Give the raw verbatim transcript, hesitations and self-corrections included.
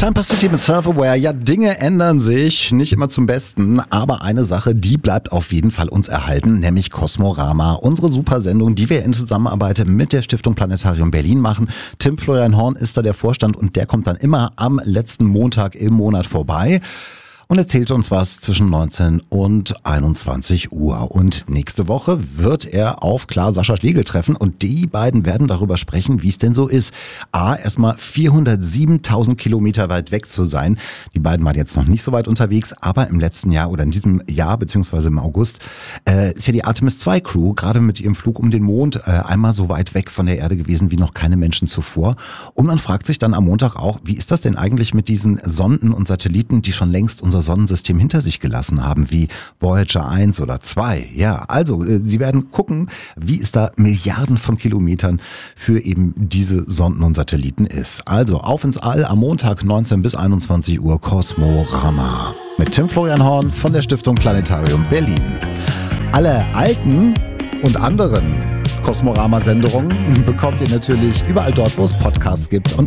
Temper City mit Self-Aware. Ja, Dinge ändern sich, nicht immer zum Besten, aber eine Sache, die bleibt auf jeden Fall uns erhalten, nämlich Kosmorama. Unsere Supersendung, die wir in Zusammenarbeit mit der Stiftung Planetarium Berlin machen. Tim Florian Horn ist da der Vorstand und der kommt dann immer am letzten Montag im Monat vorbei und erzählt uns was zwischen neunzehn und einundzwanzig Uhr. Und nächste Woche wird er auf klar Sascha Schlegel treffen und die beiden werden darüber sprechen, wie es denn so ist. A, erstmal vierhundertsiebentausend Kilometer weit weg zu sein. Die beiden waren jetzt noch nicht so weit unterwegs, aber im letzten Jahr oder in diesem Jahr, beziehungsweise im August, äh, ist ja die Artemis zwei Crew gerade mit ihrem Flug um den Mond äh, einmal so weit weg von der Erde gewesen wie noch keine Menschen zuvor. Und man fragt sich dann am Montag auch, wie ist das denn eigentlich mit diesen Sonden und Satelliten, die schon längst unser Sonnensystem hinter sich gelassen haben, wie Voyager eins oder zwei. Ja, also äh, sie werden gucken, wie es da Milliarden von Kilometern für eben diese Sonden und Satelliten ist. Also auf ins All am Montag neunzehn bis einundzwanzig Uhr Kosmorama mit Tim Florian Horn von der Stiftung Planetarium Berlin. Alle alten und anderen Kosmorama-Sendungen bekommt ihr natürlich überall dort, wo es Podcasts gibt und